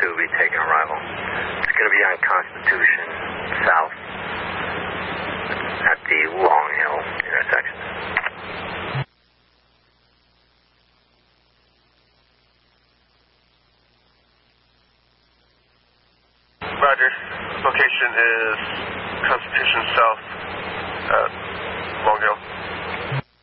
will be taking arrival. It's going to be on Constitution South at the Long Hill intersection. Roger. Location is Constitution South at Long Hill.